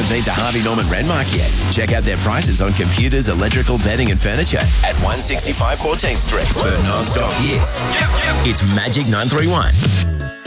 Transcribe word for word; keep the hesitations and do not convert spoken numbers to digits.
been to Harvey Norman Renmark yet? Check out their prices on computers, electrical, bedding and furniture at one sixty-five fourteenth Street. For non-stop hits, it's Magic nine three one.